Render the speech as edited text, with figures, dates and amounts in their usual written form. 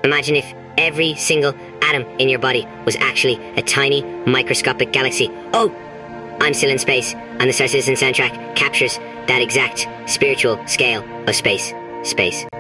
Imagine if every single atom in your body was actually a tiny microscopic galaxy. Oh, I'm still in space, and the Star Citizen soundtrack captures that exact spiritual scale of space.